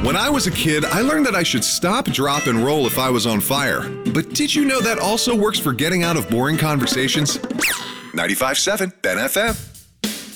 When I was a kid, I learned that I should stop, drop, and roll if I was on fire. But did you know that also works for getting out of boring conversations? 95.7 Ben FM.